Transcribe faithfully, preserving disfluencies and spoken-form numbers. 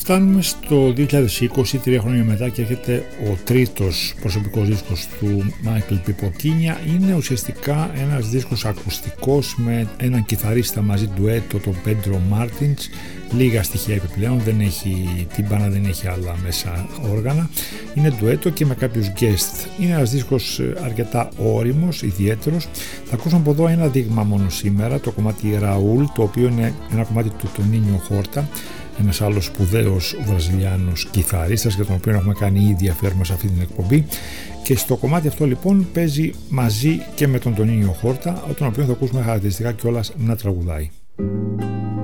Φτάνουμε στο δύο χιλιάδες είκοσι, τρία χρόνια μετά, και έρχεται ο τρίτος προσωπικός δίσκος του Michael Pipocchia. Είναι ουσιαστικά ένας δίσκος ακουστικός με έναν κιθαρίστα μαζί ντουέτο, τον Pedro Martins, λίγα στοιχεία επιπλέον, δεν έχει τύμπανα, δεν έχει άλλα μέσα όργανα, είναι ντουέτο και με κάποιους guest. Είναι ένας δίσκος αρκετά όριμος, ιδιαίτερος. Θα ακούσουμε από εδώ ένα δείγμα μόνο σήμερα, το κομμάτι Raúl, το οποίο είναι ένα κομμάτι του Toninho Horta, ένας άλλος σπουδαίος βραζιλιάνος κιθαρίστας για τον οποίο έχουμε κάνει ήδη αφιέρωμα σε αυτή την εκπομπή, και στο κομμάτι αυτό λοιπόν παίζει μαζί και με τον Toninho Horta, τον οποίο θα ακούσουμε χαρακτηριστικά κιόλας να τραγουδάει.